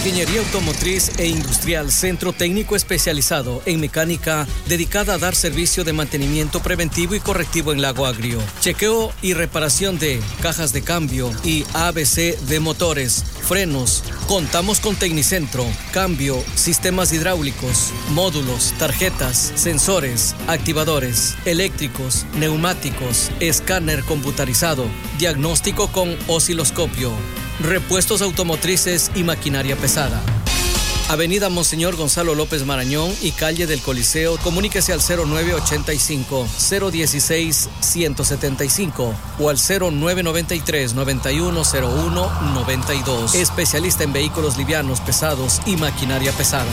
Ingeniería Automotriz e Industrial, centro técnico especializado en mecánica, dedicada a dar servicio de mantenimiento preventivo y correctivo en Lago Agrio. Chequeo y reparación de cajas de cambio y ABC de motores, frenos. Contamos con Tecnicentro, cambio, sistemas hidráulicos, módulos, tarjetas, sensores, activadores, eléctricos, neumáticos, escáner computarizado, diagnóstico con osciloscopio, repuestos automotrices y maquinaria pesada. Avenida Monseñor Gonzalo López Marañón y calle del Coliseo. Comuníquese al 0985-016-175 o al 0993-9101-92. Especialista en vehículos livianos, pesados y maquinaria pesada.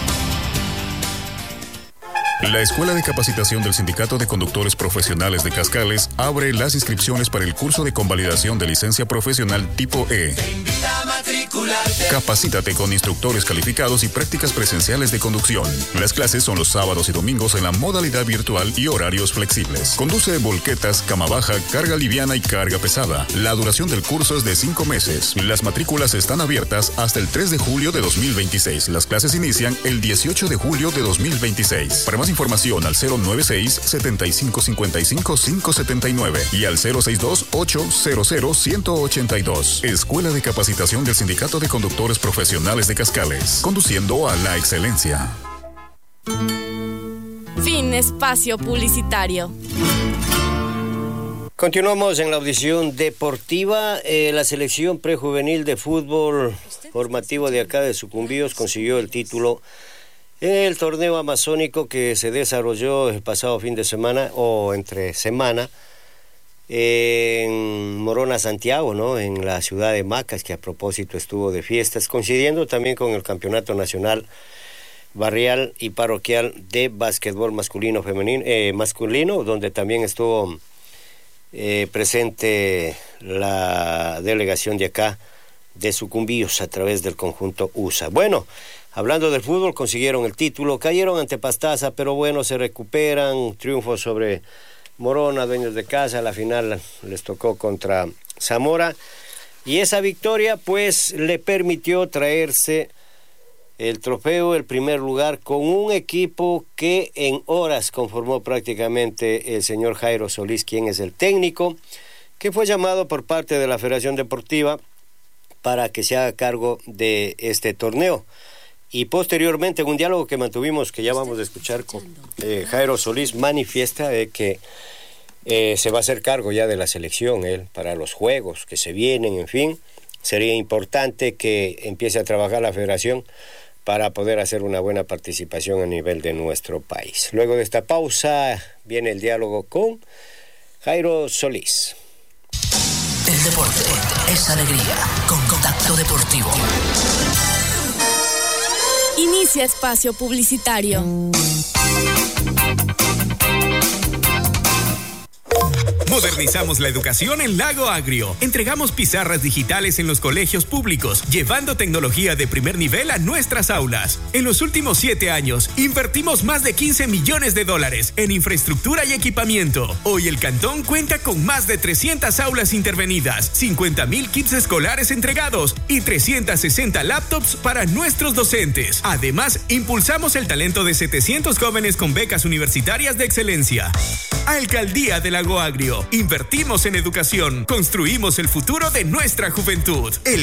La Escuela de Capacitación del Sindicato de Conductores Profesionales de Cascales abre las inscripciones para el curso de convalidación de licencia profesional tipo E. Te invita a matricularte. Capacítate con instructores calificados y prácticas presenciales de conducción. Las clases son los sábados y domingos en la modalidad virtual y horarios flexibles. Conduce volquetas, cama baja, carga liviana y carga pesada. La duración del curso es de 5 meses. Las matrículas están abiertas hasta el 3 de julio de 2026. Las clases inician el 18 de julio de 2026. Para más información al 096-7555-579 y al 062-800-182. Escuela de Capacitación del Sindicato de Conductores Profesionales de Cascales. Conduciendo a la excelencia. Fin espacio publicitario. Continuamos en la audición deportiva. La selección prejuvenil de fútbol formativo de acá de Sucumbíos consiguió el título en el torneo amazónico que se desarrolló el pasado fin de semana o entre semana en Morona, Santiago, ¿no? En la ciudad de Macas, que a propósito estuvo de fiestas, coincidiendo también con el Campeonato Nacional Barrial y Parroquial de Básquetbol masculino, donde también estuvo presente la delegación de acá de Sucumbíos a través del conjunto USA. Bueno, hablando del fútbol, consiguieron el título, cayeron ante Pastaza, pero bueno, se recuperan, triunfo sobre Morona, dueños de casa. A la final les tocó contra Zamora, y esa victoria pues le permitió traerse el trofeo, el primer lugar, con un equipo que en horas conformó prácticamente el señor Jairo Solís, quien es el técnico, que fue llamado por parte de la Federación Deportiva para que se haga cargo de este torneo. Y posteriormente, en un diálogo que mantuvimos, que ya vamos a escuchar con Jairo Solís, manifiesta de que se va a hacer cargo ya de la selección, él, para los juegos que se vienen, en fin. Sería importante que empiece a trabajar la federación para poder hacer una buena participación a nivel de nuestro país. Luego de esta pausa, viene el diálogo con Jairo Solís. El deporte es alegría, con Contacto Deportivo. Inicia espacio publicitario. Modernizamos la educación en Lago Agrio. Entregamos pizarras digitales en los colegios públicos, llevando tecnología de primer nivel a nuestras aulas. En los últimos 7 años, invertimos más de $15 millones en infraestructura y equipamiento. Hoy el cantón cuenta con más de 300 aulas intervenidas, 50,000 kits escolares entregados y 360 laptops para nuestros docentes. Además, impulsamos el talento de 700 jóvenes con becas universitarias de excelencia. Alcaldía de Lago Agrio. Invertimos en educación. Construimos el futuro de nuestra juventud.